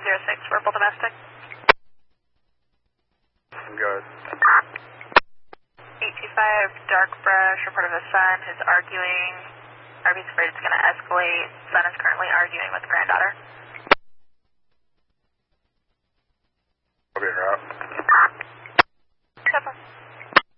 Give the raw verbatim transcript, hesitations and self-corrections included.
zero six, verbal domestic. Good. eight two five, dark brush, report of a son who's arguing. R V's afraid it's going to escalate. Son is currently arguing with granddaughter.